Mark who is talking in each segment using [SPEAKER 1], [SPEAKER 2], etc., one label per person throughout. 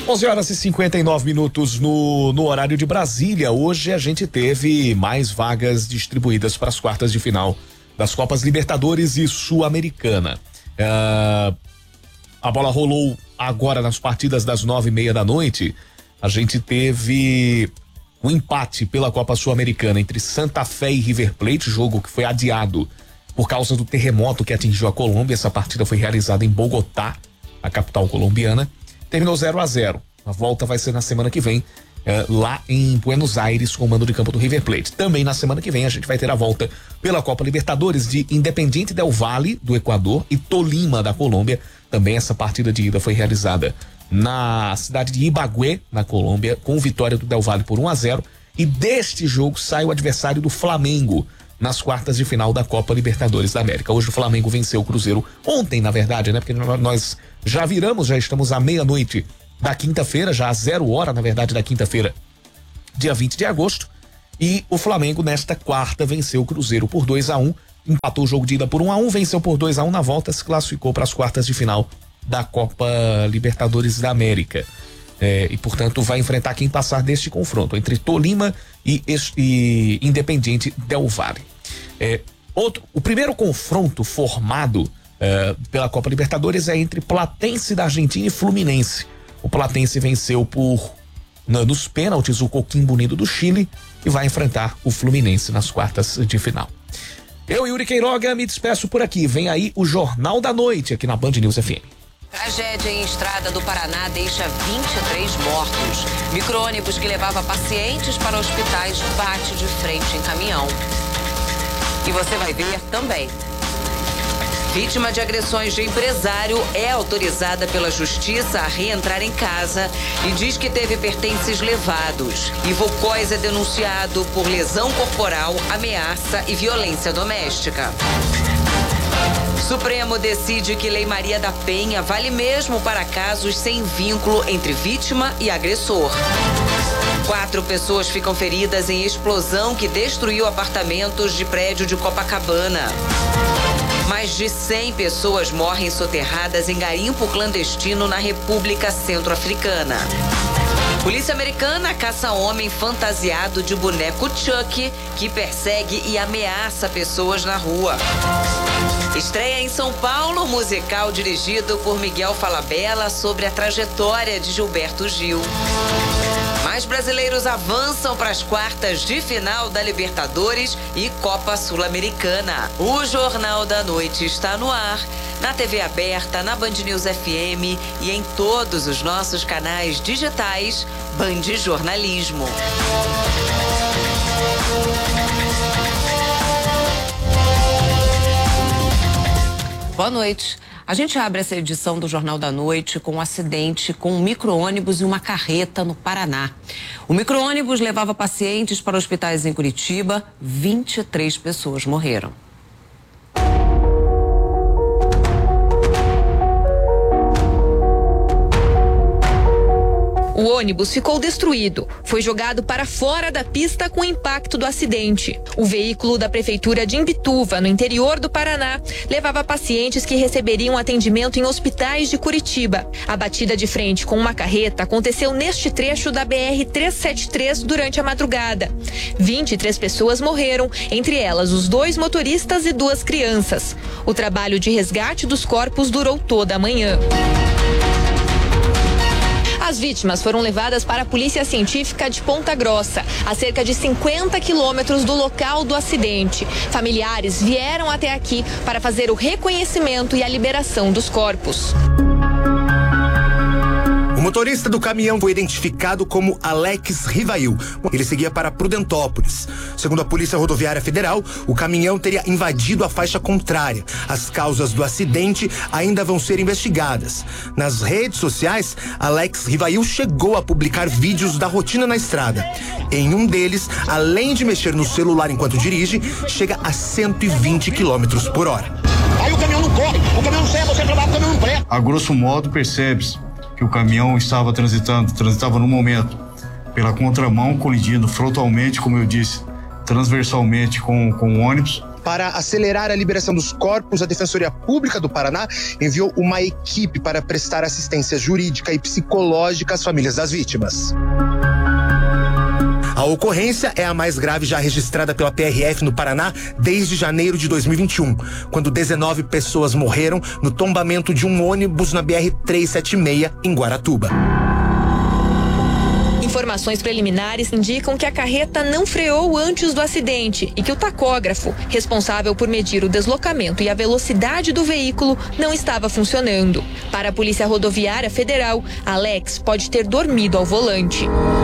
[SPEAKER 1] 11h59 no horário de Brasília. Hoje a gente teve mais vagas distribuídas para as quartas de final das Copas Libertadores e Sul-Americana. A bola rolou agora nas partidas das 9:30 da noite. A gente teve um empate pela Copa Sul-Americana entre Santa Fé e River Plate, jogo que foi adiado por causa do terremoto que atingiu a Colômbia. Essa partida foi realizada em Bogotá, a capital colombiana. Terminou 0-0. A volta vai ser na semana que vem, lá em Buenos Aires, com o mando de campo do River Plate. Também na semana que vem a gente vai ter a volta pela Copa Libertadores de Independiente del Valle, do Equador, e Tolima, da Colômbia. Também essa partida de ida foi realizada na cidade de Ibagué, na Colômbia, com vitória do Del Valle por 1-0. E deste jogo sai o adversário do Flamengo nas quartas de final da Copa Libertadores da América. Hoje o Flamengo venceu o Cruzeiro, ontem na verdade, né? Porque nós já estamos à meia-noite da quinta-feira, já às 0h, na verdade, da quinta-feira, dia 20 de agosto. E o Flamengo nesta quarta venceu o Cruzeiro por 2-1, empatou o jogo de ida por 1-1, venceu por 2-1 na volta, se classificou para as quartas de final da Copa Libertadores da América. E portanto vai enfrentar quem passar deste confronto entre Tolima e Independiente del Valle. O primeiro confronto formado pela Copa Libertadores é entre Platense da Argentina e Fluminense. O Platense venceu nos pênaltis o Coquimbo Unido do Chile e vai enfrentar o Fluminense nas quartas de final. Eu, Yuri Queiroga, me despeço por aqui. Vem aí o Jornal da Noite aqui na Band News FM.
[SPEAKER 2] Tragédia em estrada do Paraná deixa 23 mortos. Micro-ônibus que levava pacientes para hospitais bate de frente em caminhão. E você vai ver também. Vítima de agressões de empresário é autorizada pela justiça a reentrar em casa e diz que teve pertences levados. Ivo Cois é denunciado por lesão corporal, ameaça e violência doméstica. Supremo decide que Lei Maria da Penha vale mesmo para casos sem vínculo entre vítima e agressor. 4 pessoas ficam feridas em explosão que destruiu apartamentos de prédio de Copacabana. Mais de 100 pessoas morrem soterradas em garimpo clandestino na República Centro-Africana. Polícia americana caça homem fantasiado de boneco Chuck que persegue e ameaça pessoas na rua. Estreia em São Paulo musical dirigido por Miguel Falabella sobre a trajetória de Gilberto Gil. Mais brasileiros avançam para as quartas de final da Libertadores e Copa Sul-Americana. O Jornal da Noite está no ar, na TV aberta, na Band News FM e em todos os nossos canais digitais Band Jornalismo. Boa noite. A gente abre essa edição do Jornal da Noite com um acidente com um micro-ônibus e uma carreta no Paraná. O micro-ônibus levava pacientes para hospitais em Curitiba, 23 pessoas morreram.
[SPEAKER 3] O ônibus ficou destruído. Foi jogado para fora da pista com o impacto do acidente. O veículo da prefeitura de Imbituva, no interior do Paraná, levava pacientes que receberiam atendimento em hospitais de Curitiba. A batida de frente com uma carreta aconteceu neste trecho da BR-373 durante a madrugada. 23 pessoas morreram, entre elas os 2 motoristas e 2 crianças. O trabalho de resgate dos corpos durou toda a manhã. As vítimas foram levadas para a Polícia Científica de Ponta Grossa, a cerca de 50 quilômetros do local do acidente. Familiares vieram até aqui para fazer o reconhecimento e a liberação dos corpos.
[SPEAKER 4] O motorista do caminhão foi identificado como Alex Rivail. Ele seguia para Prudentópolis. Segundo a Polícia Rodoviária Federal, o caminhão teria invadido a faixa contrária. As causas do acidente ainda vão ser investigadas. Nas redes sociais, Alex Rivail chegou a publicar vídeos da rotina na estrada. Em um deles, além de mexer no celular enquanto dirige, chega a 120 km por hora.
[SPEAKER 5] Aí o caminhão não corre, o caminhão não serve, você trabalha, o caminhão não presta.
[SPEAKER 6] A grosso modo, percebe-se que o caminhão transitava no momento pela contramão, colidindo frontalmente, como eu disse, transversalmente com o ônibus.
[SPEAKER 4] Para acelerar a liberação dos corpos, a Defensoria Pública do Paraná enviou uma equipe para prestar assistência jurídica e psicológica às famílias das vítimas. A ocorrência é a mais grave já registrada pela PRF no Paraná desde janeiro de 2021, quando 19 pessoas morreram no tombamento de um ônibus na BR-376 em Guaratuba.
[SPEAKER 3] Informações preliminares indicam que a carreta não freou antes do acidente e que o tacógrafo, responsável por medir o deslocamento e a velocidade do veículo, não estava funcionando. Para a Polícia Rodoviária Federal, Alex pode ter dormido ao volante.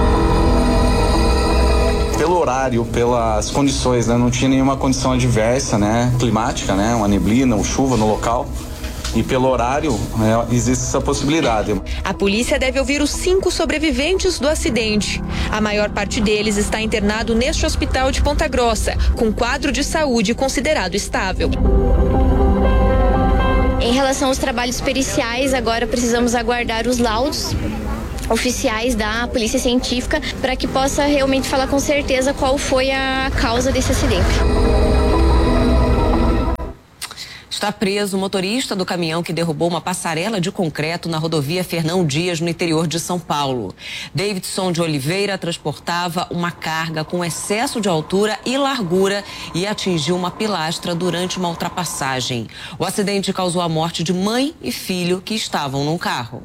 [SPEAKER 7] Pelo horário, pelas condições, né? Não tinha nenhuma condição adversa, né? Climática, né? Uma neblina, uma chuva no local. E pelo horário, existe essa possibilidade.
[SPEAKER 3] A polícia deve ouvir os 5 sobreviventes do acidente. A maior parte deles está internado neste hospital de Ponta Grossa, com quadro de saúde considerado estável.
[SPEAKER 8] Em relação aos trabalhos periciais, agora precisamos aguardar os laudos oficiais da Polícia Científica para que possa realmente falar com certeza qual foi a causa desse acidente.
[SPEAKER 2] Está preso o motorista do caminhão que derrubou uma passarela de concreto na rodovia Fernão Dias, no interior de São Paulo. Davidson de Oliveira transportava uma carga com excesso de altura e largura e atingiu uma pilastra durante uma ultrapassagem. O acidente causou a morte de mãe e filho que estavam num carro.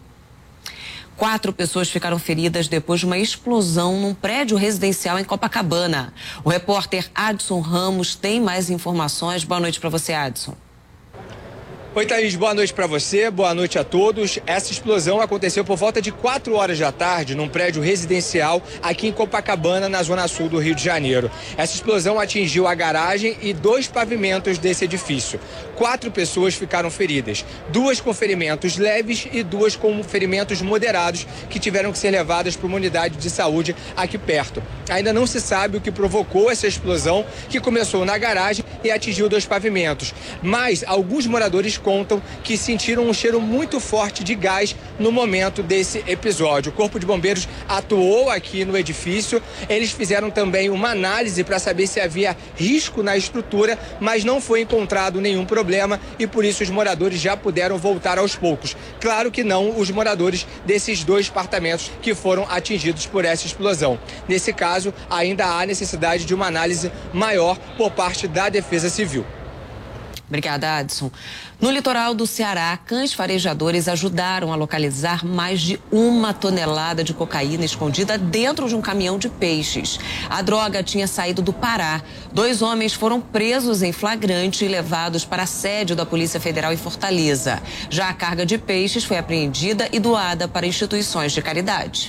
[SPEAKER 2] 4 pessoas ficaram feridas depois de uma explosão num prédio residencial em Copacabana. O repórter Adson Ramos tem mais informações. Boa noite para você, Adson.
[SPEAKER 9] Oi, Thaís, boa noite para você, boa noite a todos. Essa explosão aconteceu por volta de 4 horas da tarde num prédio residencial aqui em Copacabana, na zona sul do Rio de Janeiro. Essa explosão atingiu a garagem e 2 pavimentos desse edifício. 4 pessoas ficaram feridas, 2 com ferimentos leves e 2 com ferimentos moderados que tiveram que ser levadas para uma unidade de saúde aqui perto. Ainda não se sabe o que provocou essa explosão, que começou na garagem e atingiu 2 pavimentos. Mas alguns moradores contam que sentiram um cheiro muito forte de gás no momento desse episódio. O Corpo de Bombeiros atuou aqui no edifício. Eles fizeram também uma análise para saber se havia risco na estrutura, mas não foi encontrado nenhum problema e por isso os moradores já puderam voltar aos poucos. Claro que não os moradores desses 2 apartamentos que foram atingidos por essa explosão. Nesse caso, ainda há necessidade de uma análise maior por parte da Defesa Civil.
[SPEAKER 2] Obrigada, Adson. No litoral do Ceará, cães farejadores ajudaram a localizar mais de 1 tonelada de cocaína escondida dentro de um caminhão de peixes. A droga tinha saído do Pará. 2 homens foram presos em flagrante e levados para a sede da Polícia Federal em Fortaleza. Já a carga de peixes foi apreendida e doada para instituições de caridade.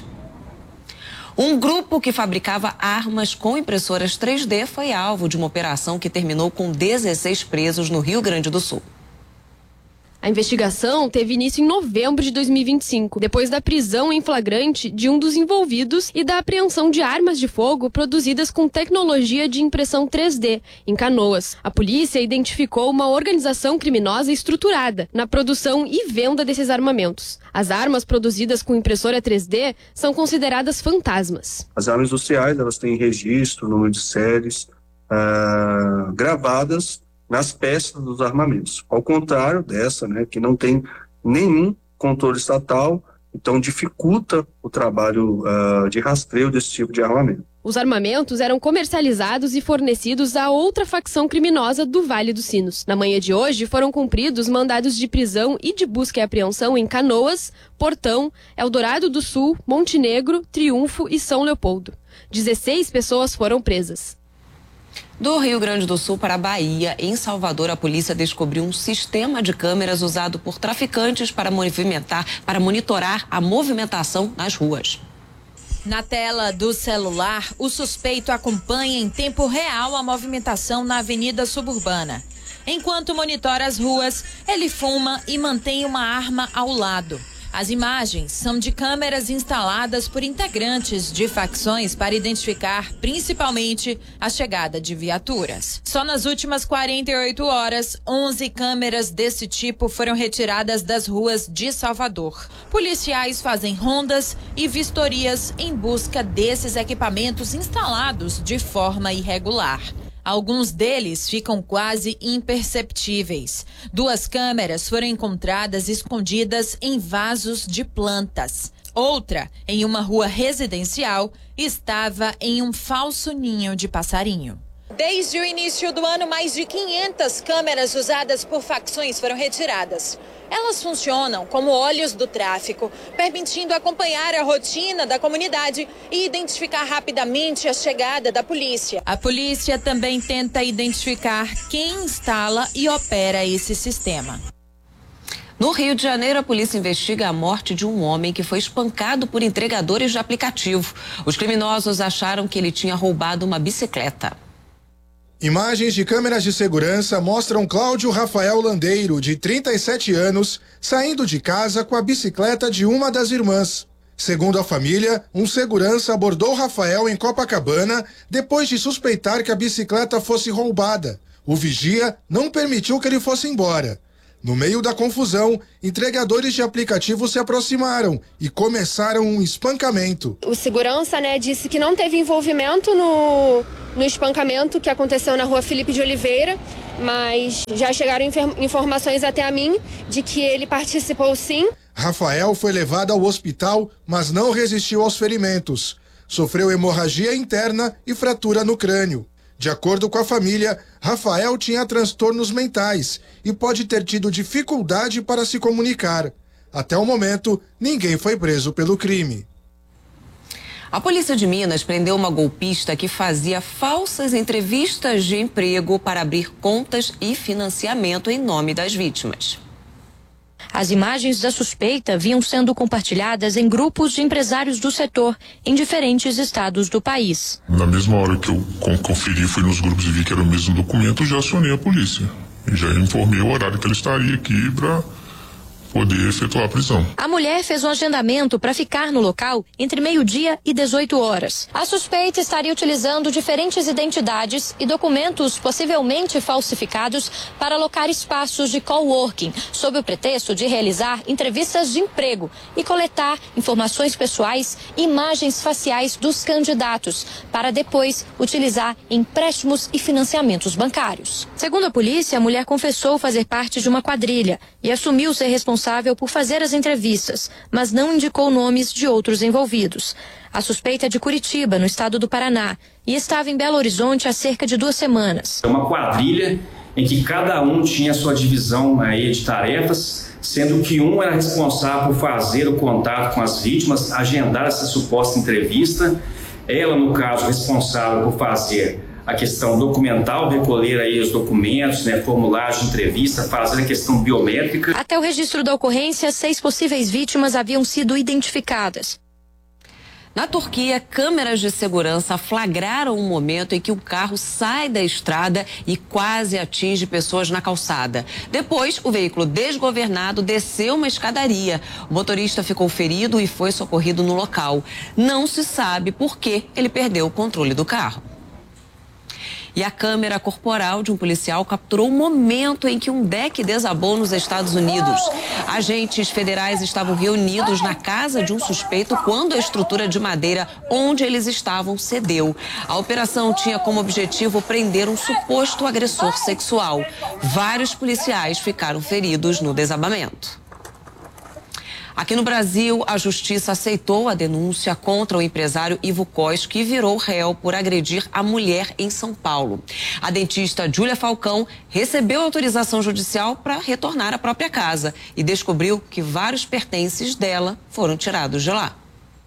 [SPEAKER 2] Um grupo que fabricava armas com impressoras 3D foi alvo de uma operação que terminou com 16 presos no Rio Grande do Sul.
[SPEAKER 10] A investigação teve início em novembro de 2025, depois da prisão em flagrante de um dos envolvidos e da apreensão de armas de fogo produzidas com tecnologia de impressão 3D, em Canoas. A polícia identificou uma organização criminosa estruturada na produção e venda desses armamentos. As armas produzidas com impressora 3D são consideradas fantasmas.
[SPEAKER 11] As armas industriais, elas têm registro, número de séries, gravadas nas peças dos armamentos. Ao contrário dessa, que não tem nenhum controle estatal, então dificulta o trabalho de rastreio desse tipo de armamento.
[SPEAKER 10] Os armamentos eram comercializados e fornecidos a outra facção criminosa do Vale dos Sinos. Na manhã de hoje foram cumpridos mandados de prisão e de busca e apreensão em Canoas, Portão, Eldorado do Sul, Montenegro, Triunfo e São Leopoldo. 16 pessoas foram presas.
[SPEAKER 2] Do Rio Grande do Sul para a Bahia, em Salvador, a polícia descobriu um sistema de câmeras usado por traficantes para monitorar a movimentação nas ruas.
[SPEAKER 12] Na tela do celular, o suspeito acompanha em tempo real a movimentação na avenida suburbana. Enquanto monitora as ruas, ele fuma e mantém uma arma ao lado. As imagens são de câmeras instaladas por integrantes de facções para identificar principalmente a chegada de viaturas. Só nas últimas 48 horas, 11 câmeras desse tipo foram retiradas das ruas de Salvador. Policiais fazem rondas e vistorias em busca desses equipamentos instalados de forma irregular. Alguns deles ficam quase imperceptíveis. 2 câmeras foram encontradas escondidas em vasos de plantas. Outra, em uma rua residencial, estava em um falso ninho de passarinho. Desde o início do ano, mais de 500 câmeras usadas por facções foram retiradas. Elas funcionam como olhos do tráfico, permitindo acompanhar a rotina da comunidade e identificar rapidamente a chegada da polícia. A polícia também tenta identificar quem instala e opera esse sistema.
[SPEAKER 2] No Rio de Janeiro, a polícia investiga a morte de um homem que foi espancado por entregadores de aplicativo. Os criminosos acharam que ele tinha roubado uma bicicleta.
[SPEAKER 13] Imagens de câmeras de segurança mostram Cláudio Rafael Landeiro, de 37 anos, saindo de casa com a bicicleta de uma das irmãs. Segundo a família, um segurança abordou Rafael em Copacabana depois de suspeitar que a bicicleta fosse roubada. O vigia não permitiu que ele fosse embora. No meio da confusão, entregadores de aplicativo se aproximaram e começaram um espancamento.
[SPEAKER 14] O segurança, disse que não teve envolvimento no espancamento que aconteceu na rua Felipe de Oliveira, mas já chegaram informações até a mim de que ele participou sim.
[SPEAKER 13] Rafael foi levado ao hospital, mas não resistiu aos ferimentos. Sofreu hemorragia interna e fratura no crânio. De acordo com a família, Rafael tinha transtornos mentais e pode ter tido dificuldade para se comunicar. Até o momento, ninguém foi preso pelo crime.
[SPEAKER 2] A polícia de Minas prendeu uma golpista que fazia falsas entrevistas de emprego para abrir contas e financiamento em nome das vítimas.
[SPEAKER 15] As imagens da suspeita vinham sendo compartilhadas em grupos de empresários do setor em diferentes estados do país.
[SPEAKER 16] Na mesma hora que eu conferi, fui nos grupos e vi que era o mesmo documento, já acionei a polícia. E já informei o horário que ela estaria aqui para poder efetuar a prisão.
[SPEAKER 15] A mulher fez um agendamento para ficar no local entre meio-dia e 18 horas. A suspeita estaria utilizando diferentes identidades e documentos possivelmente falsificados para alocar espaços de coworking, sob o pretexto de realizar entrevistas de emprego e coletar informações pessoais e imagens faciais dos candidatos, para depois utilizar em empréstimos e financiamentos bancários. Segundo a polícia, a mulher confessou fazer parte de uma quadrilha e assumiu ser responsável por fazer as entrevistas, mas não indicou nomes de outros envolvidos. A suspeita é de Curitiba, no estado do Paraná, e estava em Belo Horizonte há cerca de 2 semanas.
[SPEAKER 17] É uma quadrilha em que cada um tinha sua divisão aí de tarefas, sendo que um era responsável por fazer o contato com as vítimas, agendar essa suposta entrevista. Ela, no caso, responsável por fazer a questão documental, recolher aí os documentos, formulários de entrevista, fazer a questão biométrica.
[SPEAKER 15] Até o registro da ocorrência, 6 possíveis vítimas haviam sido identificadas.
[SPEAKER 2] Na Turquia, câmeras de segurança flagraram um momento em que um carro sai da estrada e quase atinge pessoas na calçada. Depois, o veículo desgovernado desceu uma escadaria. O motorista ficou ferido e foi socorrido no local. Não se sabe por que ele perdeu o controle do carro. E a câmera corporal de um policial capturou o momento em que um deck desabou nos Estados Unidos. Agentes federais estavam reunidos na casa de um suspeito quando a estrutura de madeira onde eles estavam cedeu. A operação tinha como objetivo prender um suposto agressor sexual. Vários policiais ficaram feridos no desabamento. Aqui no Brasil, a justiça aceitou a denúncia contra o empresário Ivo Cos, que virou réu por agredir a mulher em São Paulo. A dentista Júlia Falcão recebeu autorização judicial para retornar à própria casa e descobriu que vários pertences dela foram tirados de lá.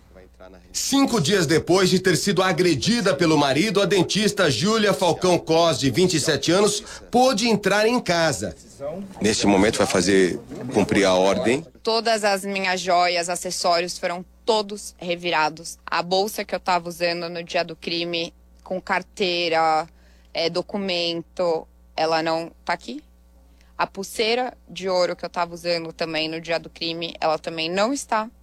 [SPEAKER 18] 5 dias depois de ter sido agredida pelo marido, a dentista Júlia Falcão Cos, de 27 anos, pôde entrar em casa. Neste momento vai fazer cumprir a ordem.
[SPEAKER 19] Todas as minhas joias, acessórios foram todos revirados. A bolsa que eu estava usando no dia do crime, com carteira, documento, ela não tá aqui. A pulseira de ouro que eu estava usando também no dia do crime, ela também não está.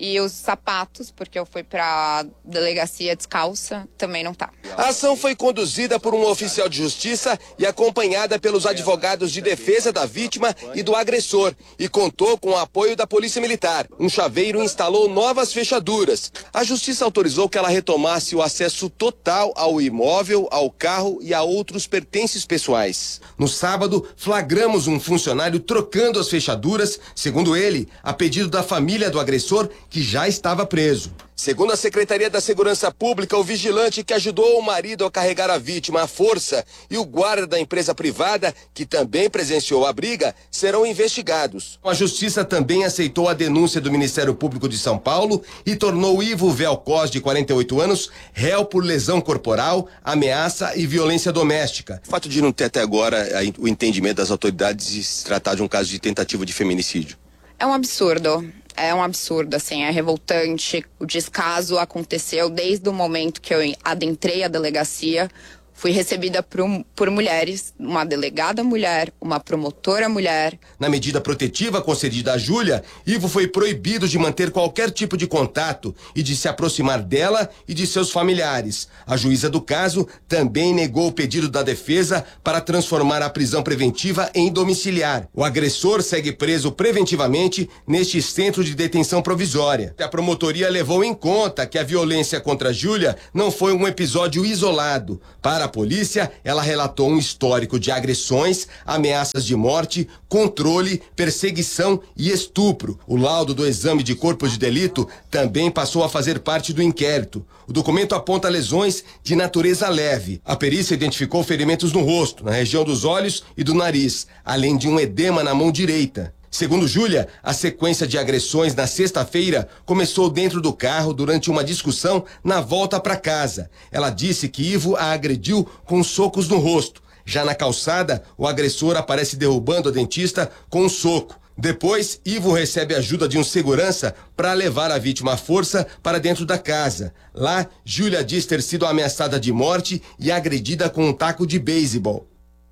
[SPEAKER 19] E os sapatos, porque eu fui pra delegacia descalça, também não tá.
[SPEAKER 18] A ação foi conduzida por um oficial de justiça e acompanhada pelos advogados de defesa da vítima e do agressor, e contou com o apoio da Polícia Militar. Um chaveiro instalou novas fechaduras. A justiça autorizou que ela retomasse o acesso total ao imóvel, ao carro e a outros pertences pessoais. No sábado, flagramos um funcionário trocando as fechaduras, segundo ele, a pedido da família do agressor, que já estava preso. Segundo a Secretaria da Segurança Pública, o vigilante que ajudou o marido a carregar a vítima à força e o guarda da empresa privada, que também presenciou a briga, serão investigados. A Justiça também aceitou a denúncia do Ministério Público de São Paulo e tornou Ivo Velcos, de 48 anos, réu por lesão corporal, ameaça e violência doméstica. O fato de não ter até agora o entendimento das autoridades de se tratar de um caso de tentativa de feminicídio.
[SPEAKER 19] É um absurdo. É um absurdo, assim, é revoltante. O descaso aconteceu desde o momento que eu adentrei a delegacia. Fui recebida por mulheres, uma delegada mulher, uma promotora mulher.
[SPEAKER 18] Na medida protetiva concedida a Júlia, Ivo foi proibido de manter qualquer tipo de contato e de se aproximar dela e de seus familiares. A juíza do caso também negou o pedido da defesa para transformar a prisão preventiva em domiciliar. O agressor segue preso preventivamente neste centro de detenção provisória. A promotoria levou em conta que a violência contra Júlia não foi um episódio isolado. Para a polícia, ela relatou um histórico de agressões, ameaças de morte, controle, perseguição e estupro. O laudo do exame de corpo de delito também passou a fazer parte do inquérito. O documento aponta lesões de natureza leve. A perícia identificou ferimentos no rosto, na região dos olhos e do nariz, além de um edema na mão direita. Segundo Júlia, a sequência de agressões na sexta-feira começou dentro do carro durante uma discussão na volta para casa. Ela disse que Ivo a agrediu com socos no rosto. Já na calçada, o agressor aparece derrubando a dentista com um soco. Depois, Ivo recebe ajuda de um segurança para levar a vítima à força para dentro da casa. Lá, Júlia diz ter sido ameaçada de morte e agredida com um taco de beisebol.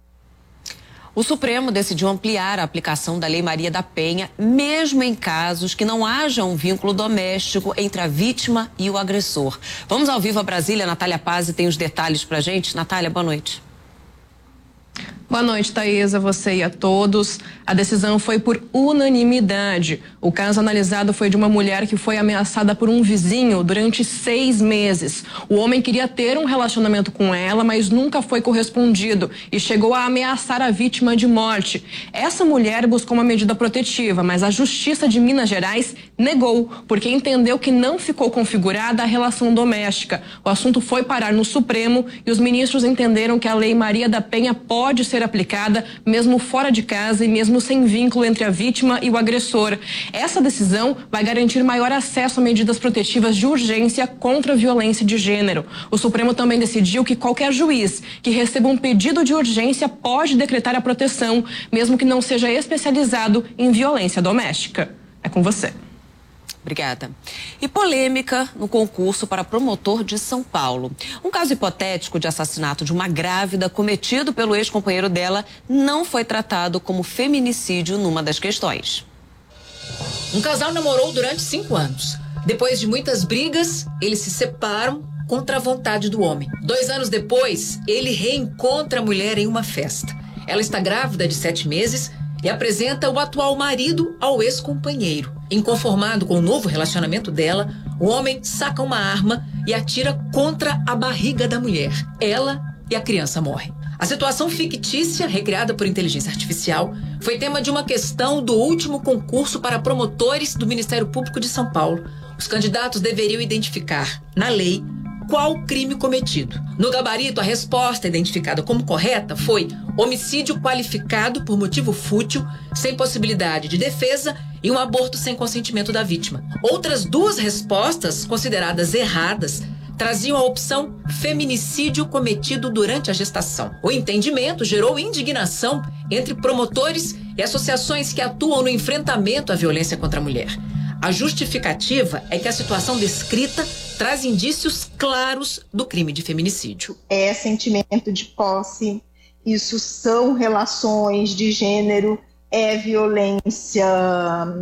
[SPEAKER 20] O Supremo decidiu ampliar a aplicação da Lei Maria da Penha, mesmo em casos que não haja um vínculo doméstico entre a vítima e o agressor. Vamos ao vivo a Brasília. Natália Pazzi tem os detalhes pra gente. Natália, boa noite.
[SPEAKER 21] Boa noite, Thaís, a você e a todos. A decisão foi por unanimidade. O caso analisado foi de uma mulher que foi ameaçada por um vizinho durante 6 meses. O homem queria ter um relacionamento com ela, mas nunca foi correspondido e chegou a ameaçar a vítima de morte. Essa mulher buscou uma medida protetiva, mas a Justiça de Minas Gerais negou, porque entendeu que não ficou configurada a relação doméstica. O assunto foi parar no Supremo e os ministros entenderam que a Lei Maria da Penha pode ser aplicada mesmo fora de casa e mesmo sem vínculo entre a vítima e o agressor. Essa decisão vai garantir maior acesso a medidas protetivas de urgência contra a violência de gênero. O Supremo também decidiu que qualquer juiz que receba um pedido de urgência pode decretar a proteção, mesmo que não seja especializado em violência doméstica. É com você.
[SPEAKER 20] Obrigada. E polêmica no concurso para promotor de São Paulo. Um caso hipotético de assassinato de uma grávida cometido pelo ex-companheiro dela não foi tratado como feminicídio numa das questões.
[SPEAKER 22] Um casal namorou durante 5 anos. Depois de muitas brigas, eles se separam contra a vontade do homem. 2 anos depois, ele reencontra a mulher em uma festa. Ela está grávida de 7 meses e apresenta o atual marido ao ex-companheiro. Inconformado com o novo relacionamento dela, o homem saca uma arma e atira contra a barriga da mulher. Ela e a criança morrem. A situação fictícia, recriada por inteligência artificial, foi tema de uma questão do último concurso para promotores do Ministério Público de São Paulo. Os candidatos deveriam identificar, na lei, qual crime cometido. No gabarito, a resposta identificada como correta foi homicídio qualificado por motivo fútil, sem possibilidade de defesa e um aborto sem consentimento da vítima. Outras 2 respostas, consideradas erradas, traziam a opção feminicídio cometido durante a gestação. O entendimento gerou indignação entre promotores e associações que atuam no enfrentamento à violência contra a mulher. A justificativa é que a situação descrita traz indícios claros do crime de feminicídio.
[SPEAKER 23] É sentimento de posse, isso são relações de gênero, é violência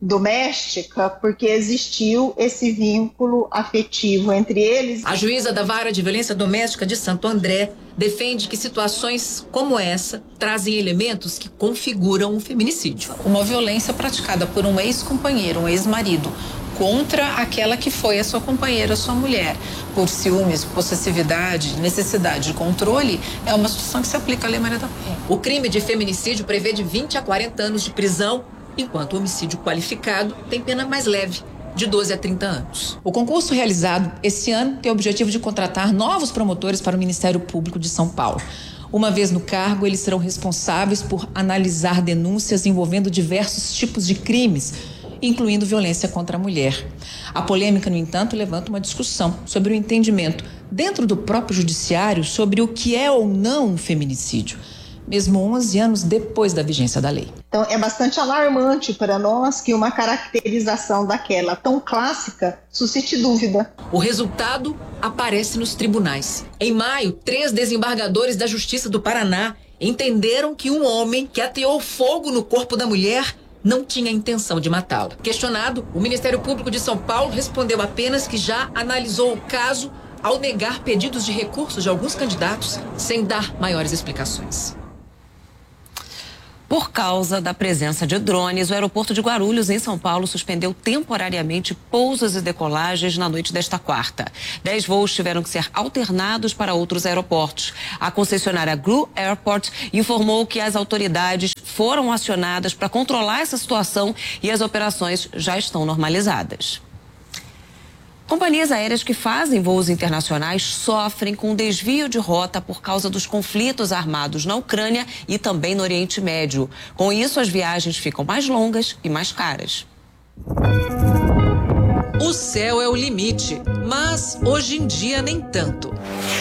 [SPEAKER 23] doméstica porque existiu esse vínculo afetivo entre eles.
[SPEAKER 22] A juíza da Vara de Violência Doméstica de Santo André defende que situações como essa trazem elementos que configuram um feminicídio.
[SPEAKER 1] Uma violência praticada por um ex-companheiro, um ex-marido, contra aquela que foi a sua companheira, a sua mulher, por ciúmes, possessividade, necessidade de controle, é uma situação que se aplica à Lei Maria da Penha.
[SPEAKER 22] O crime de feminicídio prevê de 20 a 40 anos de prisão, enquanto o homicídio qualificado tem pena mais leve, de 12 a 30 anos. O concurso realizado esse ano tem o objetivo de contratar novos promotores para o Ministério Público de São Paulo. Uma vez no cargo, eles serão responsáveis por analisar denúncias envolvendo diversos tipos de crimes, incluindo violência contra a mulher. A polêmica, no entanto, levanta uma discussão sobre o entendimento dentro do próprio judiciário sobre o que é ou não um feminicídio, mesmo 11 anos depois da vigência da lei.
[SPEAKER 23] Então, é bastante alarmante para nós que uma caracterização daquela tão clássica suscite dúvida.
[SPEAKER 22] O resultado aparece nos tribunais. Em maio, 3 desembargadores da Justiça do Paraná entenderam que um homem que ateou fogo no corpo da mulher não tinha intenção de matá-la. Questionado, o Ministério Público de São Paulo respondeu apenas que já analisou o caso ao negar pedidos de recursos de alguns candidatos, sem dar maiores explicações.
[SPEAKER 20] Por causa da presença de drones, o aeroporto de Guarulhos, em São Paulo, suspendeu temporariamente pousos e decolagens na noite desta quarta. 10 voos tiveram que ser alternados para outros aeroportos. A concessionária Gru Airport informou que as autoridades foram acionadas para controlar essa situação e as operações já estão normalizadas. Companhias aéreas que fazem voos internacionais sofrem com desvio de rota por causa dos conflitos armados na Ucrânia e também no Oriente Médio. Com isso, as viagens ficam mais longas e mais caras.
[SPEAKER 22] O céu é o limite, mas hoje em dia nem tanto.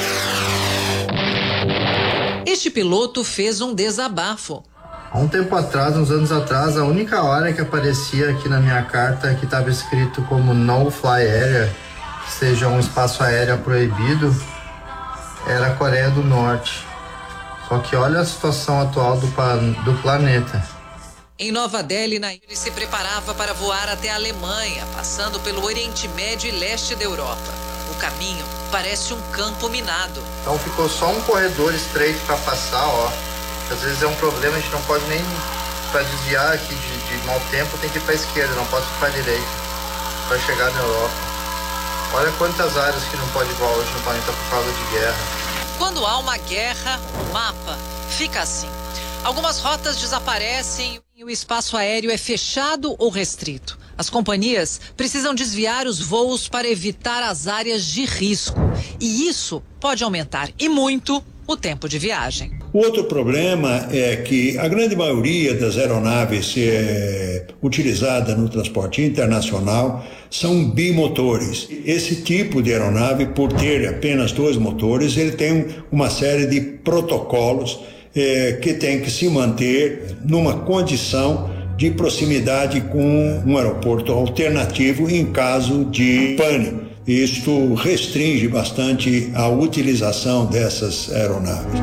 [SPEAKER 22] Este piloto fez um desabafo.
[SPEAKER 5] Há um tempo atrás, uns anos atrás, a única hora que aparecia aqui na minha carta que estava escrito como No Fly Area, que seja um espaço aéreo proibido, era a Coreia do Norte. Só que olha a situação atual do planeta.
[SPEAKER 22] Em Nova Delhi, ele se preparava para voar até a Alemanha, passando pelo Oriente Médio e leste da Europa. O caminho parece um campo minado.
[SPEAKER 5] Então ficou só um corredor estreito para passar, ó. Às vezes é um problema, a gente não pode nem, para desviar aqui de mau tempo, tem que ir para a esquerda, não pode ir para a direita, para chegar na Europa. Olha quantas áreas que não pode voar hoje no planeta por causa de guerra.
[SPEAKER 22] Quando há uma guerra, o mapa fica assim. Algumas rotas desaparecem e o espaço aéreo é fechado ou restrito. As companhias precisam desviar os voos para evitar as áreas de risco. E isso pode aumentar, e muito, o tempo de viagem.
[SPEAKER 6] O outro problema é que a grande maioria das aeronaves utilizadas no transporte internacional são bimotores. Esse tipo de aeronave, por ter apenas 2 motores, ele tem uma série de protocolos que tem que se manter numa condição de proximidade com um aeroporto alternativo em caso de pane. Isto restringe bastante a utilização dessas aeronaves.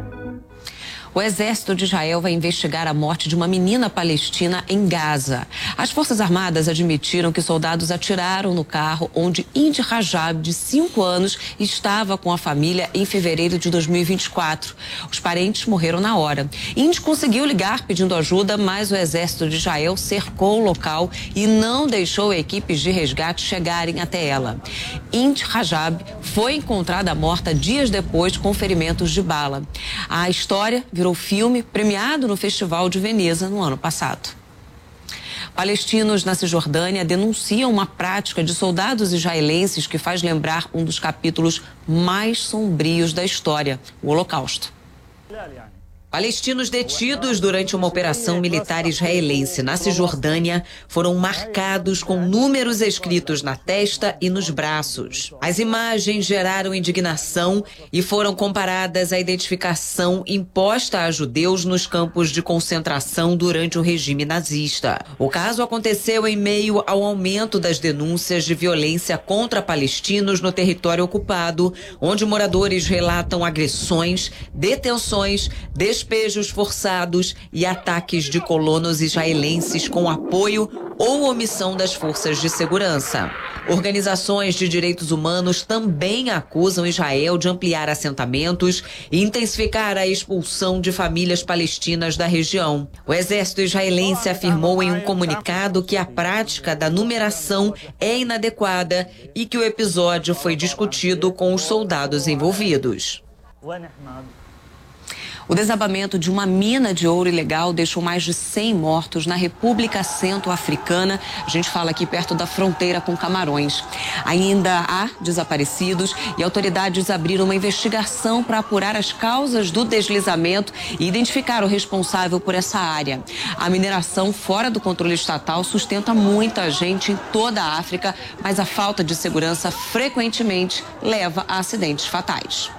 [SPEAKER 20] O exército de Israel vai investigar a morte de uma menina palestina em Gaza. As Forças Armadas admitiram que soldados atiraram no carro onde Indy Rajab, de 5 anos, estava com a família em fevereiro de 2024. Os parentes morreram na hora. Indy conseguiu ligar pedindo ajuda, mas o exército de Israel cercou o local e não deixou equipes de resgate chegarem até ela. Indy Rajab foi encontrada morta dias depois com ferimentos de bala. A história virou filme premiado no Festival de Veneza no ano passado. Palestinos na Cisjordânia denunciam uma prática de soldados israelenses que faz lembrar um dos capítulos mais sombrios da história, o Holocausto.
[SPEAKER 2] Palestinos detidos durante uma operação militar israelense na Cisjordânia foram marcados com números escritos na testa e nos braços. As imagens geraram indignação e foram comparadas à identificação imposta a judeus nos campos de concentração durante o regime nazista. O caso aconteceu em meio ao aumento das denúncias de violência contra palestinos no território ocupado, onde moradores relatam agressões, detenções, despojos despejos forçados e ataques de colonos israelenses com apoio ou omissão das forças de segurança. Organizações de direitos humanos também acusam Israel de ampliar assentamentos e intensificar a expulsão de famílias palestinas da região. O exército israelense afirmou em um comunicado que a prática da numeração é inadequada e que o episódio foi discutido com os soldados envolvidos.
[SPEAKER 20] O desabamento de uma mina de ouro ilegal deixou mais de 100 mortos na República Centro-Africana. A gente fala aqui perto da fronteira com Camarões. Ainda há desaparecidos e autoridades abriram uma investigação para apurar as causas do deslizamento e identificar o responsável por essa área. A mineração fora do controle estatal sustenta muita gente em toda a África, mas a falta de segurança frequentemente leva a acidentes fatais.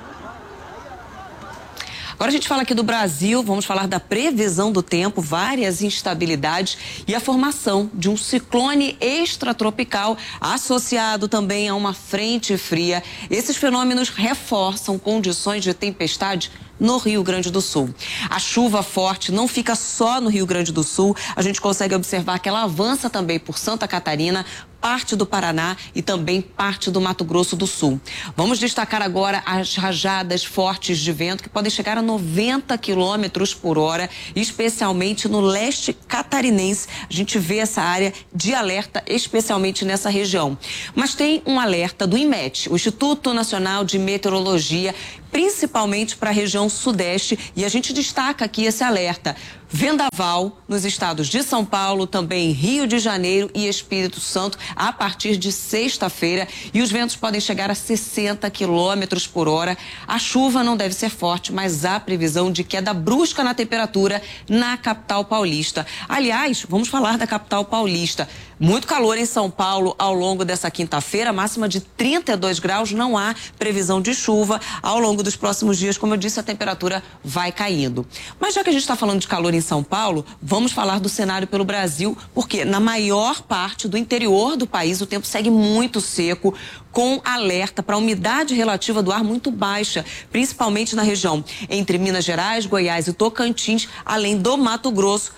[SPEAKER 20] Agora a gente fala aqui do Brasil, vamos falar da previsão do tempo, várias instabilidades e a formação de um ciclone extratropical associado também a uma frente fria. Esses fenômenos reforçam condições de tempestade no Rio Grande do Sul. A chuva forte não fica só no Rio Grande do Sul, a gente consegue observar que ela avança também por Santa Catarina, parte do Paraná e também parte do Mato Grosso do Sul. Vamos destacar agora as rajadas fortes de vento que podem chegar a 90 quilômetros por hora, especialmente no leste catarinense. A gente vê essa área de alerta, especialmente nessa região. Mas tem um alerta do INMET, o Instituto Nacional de Meteorologia, principalmente para a região sudeste, e a gente destaca aqui esse alerta. Vendaval nos estados de São Paulo, também Rio de Janeiro e Espírito Santo a partir de sexta-feira, e os ventos podem chegar a 60 quilômetros por hora. A chuva não deve ser forte, mas há previsão de queda brusca na temperatura na capital paulista. Aliás, vamos falar da capital paulista. Muito calor em São Paulo ao longo dessa quinta-feira, máxima de 32 graus, não há previsão de chuva. Ao longo dos próximos dias, como eu disse, a temperatura vai caindo. Mas já que a gente está falando de calor em São Paulo, vamos falar do cenário pelo Brasil, porque na maior parte do interior do país o tempo segue muito seco, com alerta para a umidade relativa do ar muito baixa, principalmente na região entre Minas Gerais, Goiás e Tocantins, além do Mato Grosso,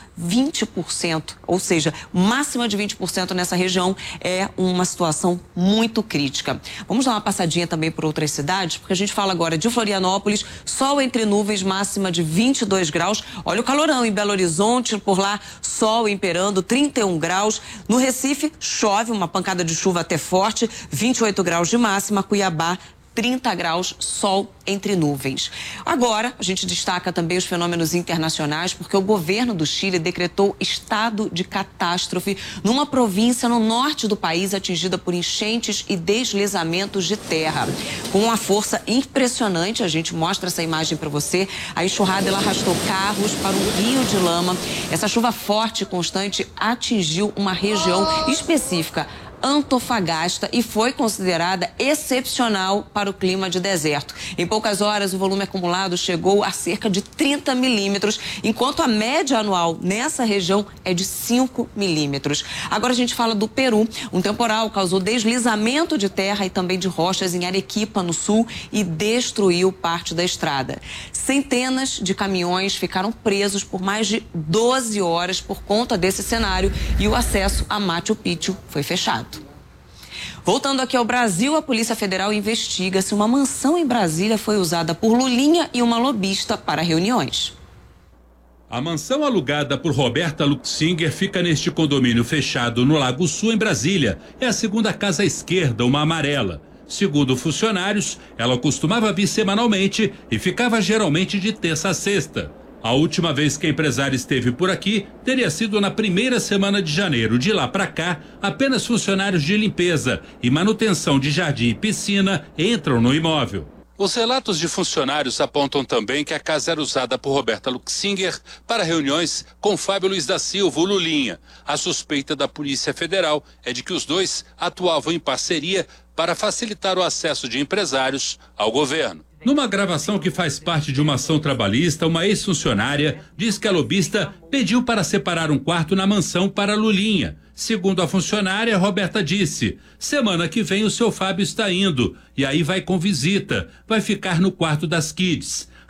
[SPEAKER 20] 20%, ou seja, máxima de 20% nessa região é uma situação muito crítica. Vamos dar uma passadinha também por outras cidades, porque a gente fala agora de Florianópolis, sol entre nuvens, máxima de 22 graus. Olha o calorão em Belo Horizonte, por lá, sol imperando, 31 graus. No Recife, chove, uma pancada de chuva até forte, 28 graus de máxima. Cuiabá, 30 graus, sol entre nuvens. Agora, a gente destaca também os fenômenos internacionais, porque o governo do Chile decretou estado de catástrofe numa província no norte do país atingida por enchentes e deslizamentos de terra. Com uma força impressionante, a gente mostra essa imagem para você, a enxurrada ela arrastou carros para um rio de lama. Essa chuva forte e constante atingiu uma região específica, Antofagasta, e foi considerada excepcional para o clima de deserto. Em poucas horas, o volume acumulado chegou a cerca de 30 milímetros, enquanto a média anual nessa região é de 5 milímetros. Agora a gente fala do Peru. Um temporal causou deslizamento de terra e também de rochas em Arequipa, no sul, e destruiu parte da estrada. Centenas de caminhões ficaram presos por mais de 12 horas por conta desse cenário e o acesso a Machu Picchu foi fechado. Voltando aqui ao Brasil, a Polícia Federal investiga se uma mansão em Brasília foi usada por Lulinha e uma lobista para reuniões.
[SPEAKER 3] A mansão alugada por Roberta Luxinger fica neste condomínio fechado no Lago Sul, em Brasília. É a segunda casa à esquerda, uma amarela. Segundo funcionários, ela costumava vir semanalmente e ficava geralmente de terça a sexta. A última vez que a empresária esteve por aqui teria sido na primeira semana de janeiro. De lá para cá, apenas funcionários de limpeza e manutenção de jardim e piscina entram no imóvel. Os relatos de funcionários apontam também que a casa era usada por Roberta Luxinger para reuniões com Fábio Luiz da Silva, o Lulinha. A suspeita da Polícia Federal é de que os dois atuavam em parceria para facilitar o acesso de empresários ao governo. Numa gravação que faz parte de uma ação trabalhista, uma ex-funcionária diz que a lobista pediu para separar um quarto na mansão para Lulinha. Segundo a funcionária, Roberta disse: semana que vem o seu Fábio está indo, e aí vai com visita, vai ficar no quarto das kids.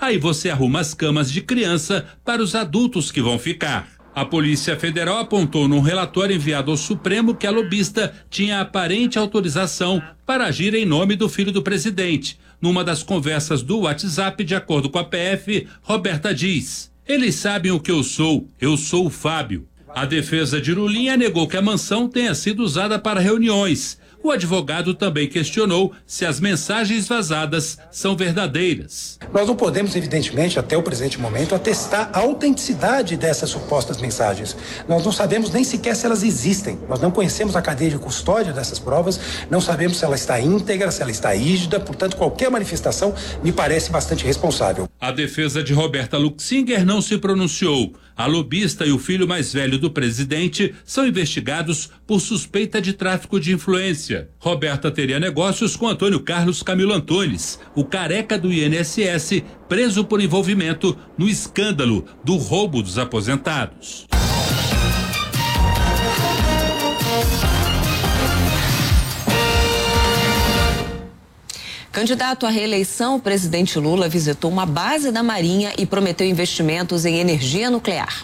[SPEAKER 3] Aí você arruma as camas de criança para os adultos que vão ficar. A Polícia Federal apontou num relatório enviado ao Supremo que a lobista tinha aparente autorização para agir em nome do filho do presidente. Numa das conversas do WhatsApp, de acordo com a PF, Roberta diz: "Eles sabem o que eu sou o Fábio." A defesa de Lulinha negou que a mansão tenha sido usada para reuniões. O advogado também questionou se as mensagens vazadas são verdadeiras.
[SPEAKER 4] Nós não podemos, evidentemente, até o presente momento, atestar a autenticidade dessas supostas mensagens. Nós não sabemos nem sequer se elas existem. Nós não conhecemos a cadeia de custódia dessas provas, não sabemos se ela está íntegra, se ela está rígida, portanto, qualquer manifestação me parece bastante responsável.
[SPEAKER 3] A defesa de Roberta Luxinger não se pronunciou. A lobista e o filho mais velho do presidente são investigados por suspeita de tráfico de influência. Roberta teria negócios com Antônio Carlos Camilo Antunes, o careca do INSS, preso por envolvimento no escândalo do roubo dos aposentados.
[SPEAKER 20] Candidato à reeleição, o presidente Lula visitou uma base da Marinha e prometeu investimentos em energia nuclear.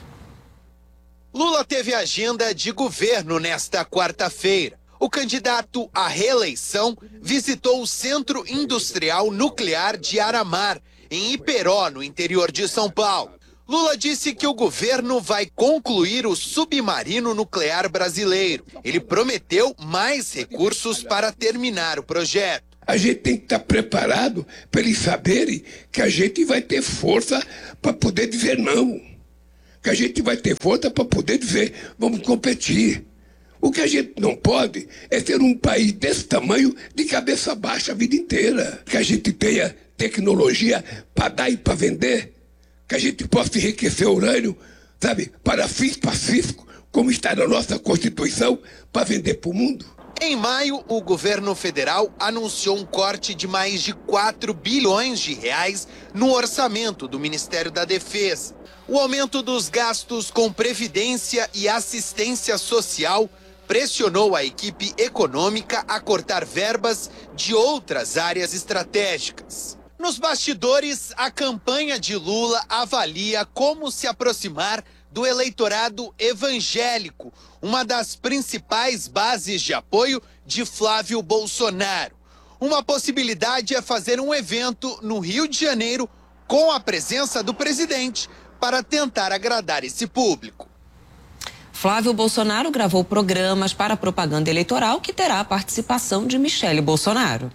[SPEAKER 7] Lula teve agenda de governo nesta quarta-feira. O candidato à reeleição visitou o Centro Industrial Nuclear de Aramar, em Iperó, no interior de São Paulo. Lula disse que o governo vai concluir o submarino nuclear brasileiro. Ele prometeu mais recursos para terminar o projeto.
[SPEAKER 8] A gente tem que estar preparado para eles saberem que a gente vai ter força para poder dizer não. Que a gente vai ter força para poder dizer, vamos competir. O que a gente não pode é ter um país desse tamanho de cabeça baixa a vida inteira. Que a gente tenha tecnologia para dar e para vender. Que a gente possa enriquecer urânio, sabe, para fins pacíficos, como está na nossa Constituição, para vender para o mundo.
[SPEAKER 7] Em maio, o governo federal anunciou um corte de mais de 4 bilhões de reais no orçamento do Ministério da Defesa. O aumento dos gastos com previdência e assistência social pressionou a equipe econômica a cortar verbas de outras áreas estratégicas. Nos bastidores, a campanha de Lula avalia como se aproximar do eleitorado evangélico, uma das principais bases de apoio de Flávio Bolsonaro. Uma possibilidade é fazer um evento no Rio de Janeiro com a presença do presidente para tentar agradar esse público.
[SPEAKER 20] Flávio Bolsonaro gravou programas para propaganda eleitoral que terá a participação de Michele Bolsonaro.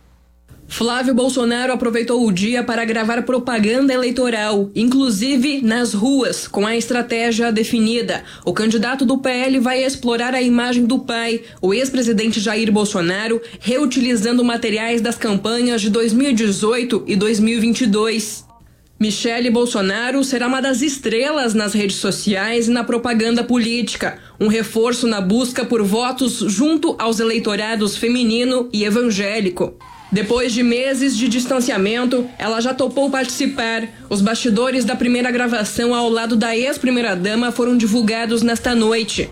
[SPEAKER 21] Flávio Bolsonaro aproveitou o dia para gravar propaganda eleitoral, inclusive nas ruas, com a estratégia definida. O candidato do PL vai explorar a imagem do pai, o ex-presidente Jair Bolsonaro, reutilizando materiais das campanhas de 2018 e 2022. Michele Bolsonaro será uma das estrelas nas redes sociais e na propaganda política, um reforço na busca por votos junto aos eleitorados feminino e evangélico. Depois de meses de distanciamento, ela já topou participar. Os bastidores da primeira gravação ao lado da ex-primeira-dama foram divulgados nesta noite.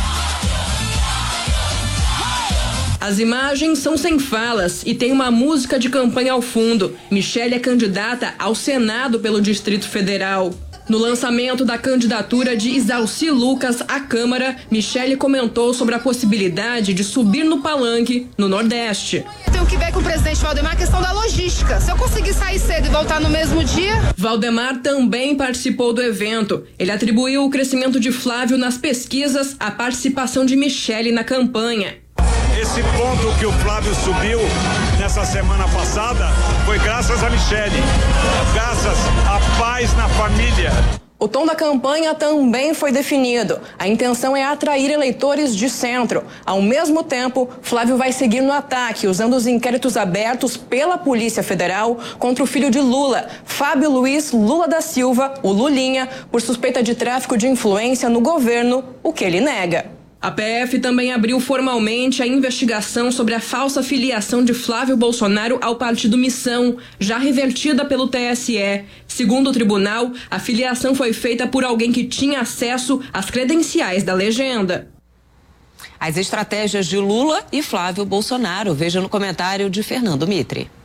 [SPEAKER 21] As imagens são sem falas e tem uma música de campanha ao fundo. Michele é candidata ao Senado pelo Distrito Federal. No lançamento da candidatura de Isalci Lucas à Câmara, Michele comentou sobre a possibilidade de subir no palanque no Nordeste.
[SPEAKER 24] Tenho que ver com o presidente Valdemar a questão da logística. Se eu conseguir sair cedo e voltar no mesmo dia...
[SPEAKER 21] Valdemar também participou do evento. Ele atribuiu o crescimento de Flávio nas pesquisas à participação de Michele na campanha.
[SPEAKER 25] Esse ponto que o Flávio subiu nessa semana passada foi graças a Michele, graças à paz na família.
[SPEAKER 21] O tom da campanha também foi definido. A intenção é atrair eleitores de centro. Ao mesmo tempo, Flávio vai seguir no ataque, usando os inquéritos abertos pela Polícia Federal contra o filho de Lula, Fábio Luiz Lula da Silva, o Lulinha, por suspeita de tráfico de influência no governo, o que ele nega. A PF também abriu formalmente a investigação sobre a falsa filiação de Flávio Bolsonaro ao Partido Missão, já revertida pelo TSE. Segundo o tribunal, a filiação foi feita por alguém que tinha acesso às credenciais da legenda.
[SPEAKER 20] As estratégias de Lula e Flávio Bolsonaro. Veja no comentário de Fernando Mitre.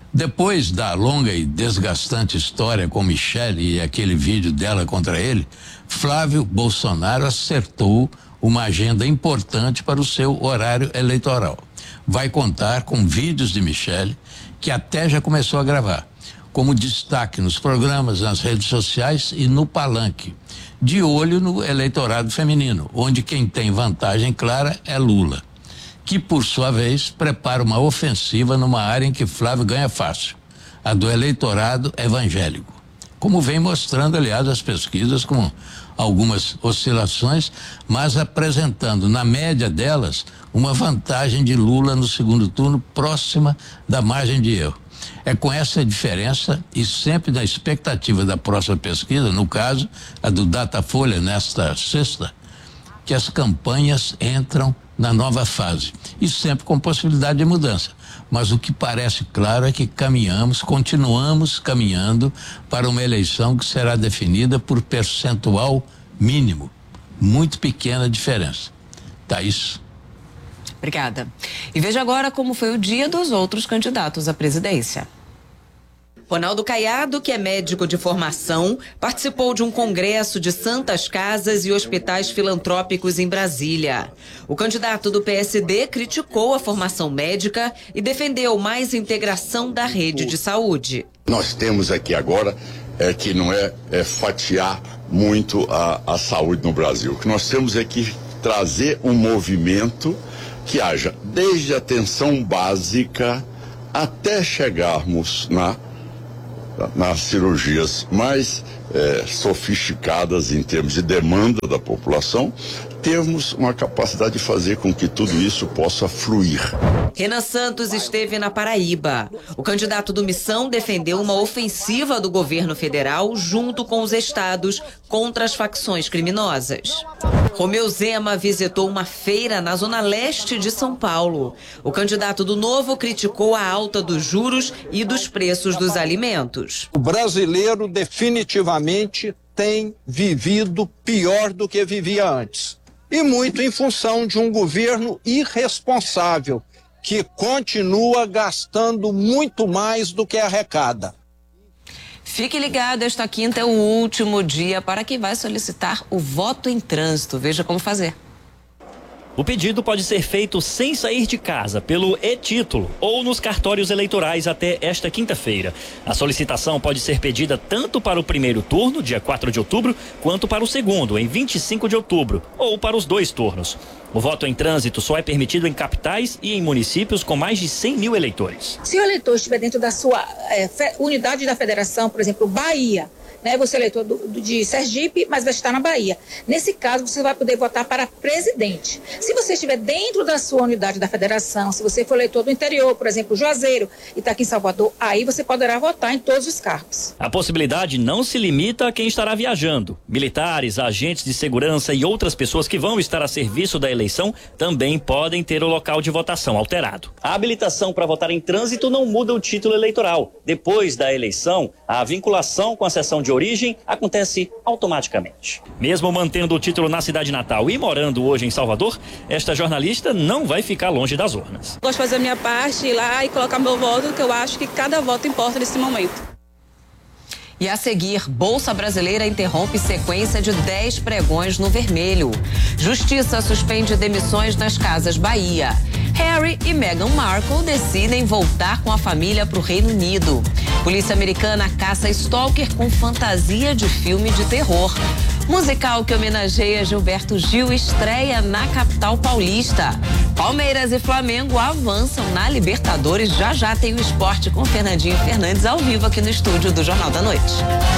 [SPEAKER 9] Depois da longa e desgastante história com Michele e aquele vídeo dela contra ele, Flávio Bolsonaro acertou uma agenda importante para o seu horário eleitoral. Vai contar com vídeos de Michele, que até já começou a gravar, como destaque nos programas, nas redes sociais e no palanque, de olho no eleitorado feminino, onde quem tem vantagem clara é Lula, que por sua vez prepara uma ofensiva numa área em que Flávio ganha fácil, a do eleitorado evangélico, como vem mostrando, aliás, as pesquisas, com algumas oscilações, mas apresentando na média delas uma vantagem de Lula no segundo turno próxima da margem de erro. É com essa diferença e sempre na expectativa da próxima pesquisa, no caso a do Datafolha nesta sexta, que as campanhas entram na nova fase e sempre com possibilidade de mudança. Mas o que parece claro é que continuamos caminhando para uma eleição que será definida por percentual mínimo. Muito pequena diferença. Thaís.
[SPEAKER 20] Obrigada. E veja agora como foi o dia dos outros candidatos à presidência.
[SPEAKER 2] Ronaldo Caiado, que é médico de formação, participou de um congresso de santas casas e hospitais filantrópicos em Brasília. O candidato do PSD criticou a formação médica e defendeu mais integração da rede de saúde.
[SPEAKER 10] Nós temos aqui agora que não é fatiar muito a saúde no Brasil. O que nós temos é que trazer um movimento que haja desde a atenção básica até chegarmos nas cirurgias mais sofisticadas em termos de demanda da população, temos uma capacidade de fazer com que tudo isso possa fluir.
[SPEAKER 2] Renan Santos esteve na Paraíba. O candidato do Missão defendeu uma ofensiva do governo federal junto com os estados contra as facções criminosas. Romeu Zema visitou uma feira na zona leste de São Paulo. O candidato do Novo criticou a alta dos juros e dos preços dos alimentos.
[SPEAKER 11] O brasileiro definitivamente tem vivido pior do que vivia antes. E muito em função de um governo irresponsável, que continua gastando muito mais do que arrecada.
[SPEAKER 20] Fique ligado, esta quinta é o último dia para quem vai solicitar o voto em trânsito. Veja como fazer.
[SPEAKER 12] O pedido pode ser feito sem sair de casa, pelo e-título ou nos cartórios eleitorais até esta quinta-feira. A solicitação pode ser pedida tanto para o primeiro turno, dia 4 de outubro, quanto para o segundo, em 25 de outubro, ou para os 2 turnos. O voto em trânsito só é permitido em capitais e em municípios com mais de 100 mil eleitores.
[SPEAKER 14] Se o eleitor estiver dentro da sua unidade da federação, por exemplo, Bahia, você é eleitor de Sergipe, mas vai estar na Bahia. Nesse caso, você vai poder votar para presidente. Se você estiver dentro da sua unidade da federação, se você for eleitor do interior, por exemplo, Juazeiro, e está aqui em Salvador, aí você poderá votar em todos os cargos.
[SPEAKER 12] A possibilidade não se limita a quem estará viajando. Militares, agentes de segurança e outras pessoas que vão estar a serviço da eleição também podem ter o local de votação alterado. A habilitação para votar em trânsito não muda o título eleitoral. Depois da eleição, a vinculação com a seção de origem acontece automaticamente. Mesmo mantendo o título na cidade natal e morando hoje em Salvador, esta jornalista não vai ficar longe das urnas.
[SPEAKER 26] Gosto de fazer a minha parte, ir lá e colocar meu voto, que eu acho que cada voto importa nesse momento.
[SPEAKER 20] E a seguir, Bolsa Brasileira interrompe sequência de 10 pregões no vermelho. Justiça suspende demissões nas Casas Bahia. Harry e Meghan Markle decidem voltar com a família para o Reino Unido. Polícia americana caça stalker com fantasia de filme de terror. Musical que homenageia Gilberto Gil estreia na capital paulista. Palmeiras e Flamengo avançam na Libertadores. Já tem o esporte com Fernandinho Fernandes ao vivo aqui no estúdio do Jornal da Noite.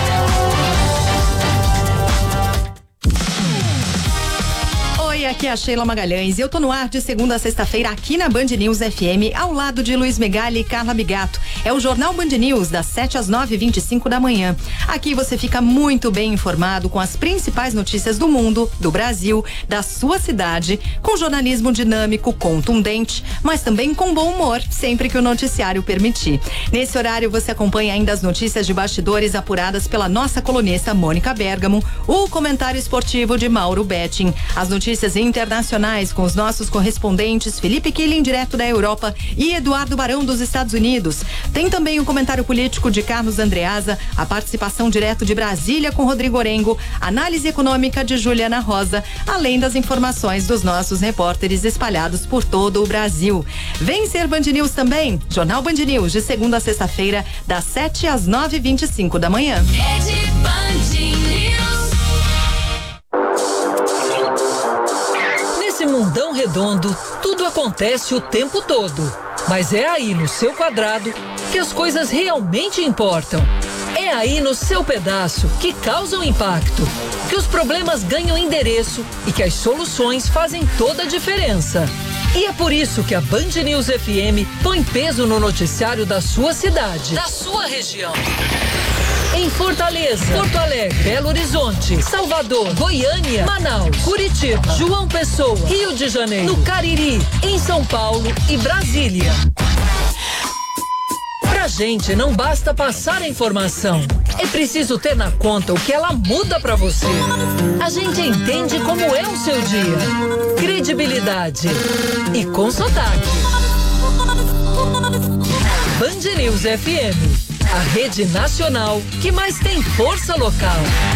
[SPEAKER 27] Oi, aqui é a Sheila Magalhães e eu tô no ar de segunda a sexta-feira aqui na Band News FM, ao lado de Luiz Megali e Carla Bigato. É o Jornal Band News, das 7 às 9h25 da manhã. Aqui você fica muito bem informado com as principais notícias do mundo, do Brasil, da sua cidade, com jornalismo dinâmico, contundente, mas também com bom humor, sempre que o noticiário permitir. Nesse horário você acompanha ainda as notícias de bastidores apuradas pela nossa colunista Mônica Bergamo, o comentário esportivo de Mauro Betting, as notícias internacionais com os nossos correspondentes Felipe Killing, direto da Europa, e Eduardo Barão, dos Estados Unidos. Tem também o comentário político de Carlos Andreasa, a participação direto de Brasília com Rodrigo Orengo, análise econômica de Juliana Rosa, além das informações dos nossos repórteres espalhados por todo o Brasil. Vem ser Band News também. Jornal Band News, de segunda a sexta-feira, das 7 às 9h25 da manhã.
[SPEAKER 1] Nesse mundão redondo, tudo acontece o tempo todo. Mas é aí no seu quadrado que as coisas realmente importam. É aí no seu pedaço que causam impacto, que os problemas ganham endereço e que as soluções fazem toda a diferença. E é por isso que a Band News FM põe peso no noticiário da sua cidade, da sua região. Em Fortaleza, Porto Alegre, Belo Horizonte, Salvador, Goiânia, Manaus, Curitiba, João Pessoa, Rio de Janeiro, no Cariri, em São Paulo e Brasília. Pra gente não basta passar a informação, é preciso ter na conta o que ela muda pra você. A gente entende como é o seu dia, credibilidade e com sotaque. Band News FM, a rede nacional que mais tem força local.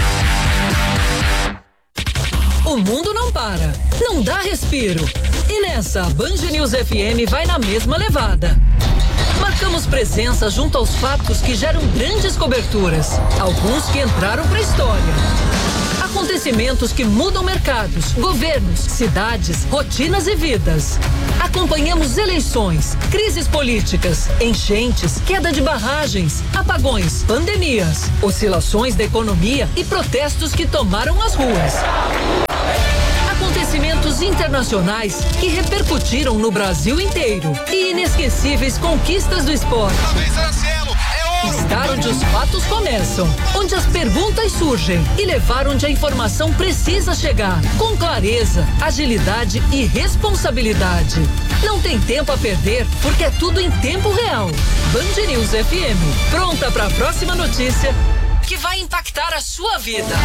[SPEAKER 1] O mundo não para, não dá respiro. E nessa, a Band News FM vai na mesma levada. Marcamos presença junto aos fatos que geram grandes coberturas, alguns que entraram para a história. Acontecimentos que mudam mercados, governos, cidades, rotinas e vidas. Acompanhamos eleições, crises políticas, enchentes, queda de barragens, apagões, pandemias, oscilações da economia e protestos que tomaram as ruas. Acontecimentos internacionais que repercutiram no Brasil inteiro e inesquecíveis conquistas do esporte. Estar onde os fatos começam, onde as perguntas surgem e levar onde a informação precisa chegar, com clareza, agilidade e responsabilidade. Não tem tempo a perder, porque é tudo em tempo real. Band News FM, pronta para a próxima notícia que vai impactar a sua vida.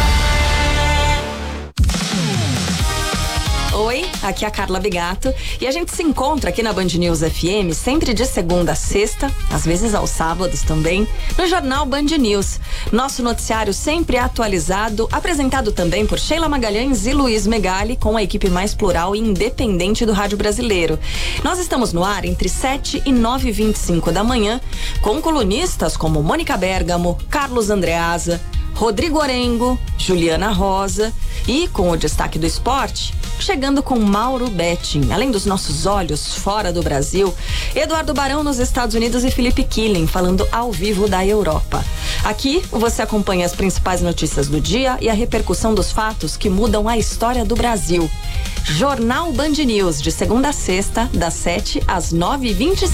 [SPEAKER 13] Oi, aqui é a Carla Bigato e a gente se encontra aqui na Band News FM sempre de segunda a sexta, às vezes aos sábados também, no Jornal Band News. Nosso noticiário sempre atualizado, apresentado também por Sheila Magalhães e Luiz Megali, com a equipe mais plural e independente do rádio brasileiro. Nós estamos no ar entre 7 e 9h25 da manhã, com colunistas como Mônica Bergamo, Carlos Andreasa, Rodrigo Orengo, Juliana Rosa e, com o destaque do esporte, chegando com Mauro Betting. Além dos nossos olhos fora do Brasil, Eduardo Barão nos Estados Unidos e Felipe Killing falando ao vivo da Europa. Aqui você acompanha as principais notícias do dia e a repercussão dos fatos que mudam a história do Brasil. Jornal Band News, de segunda a sexta, das 7 às 9h25.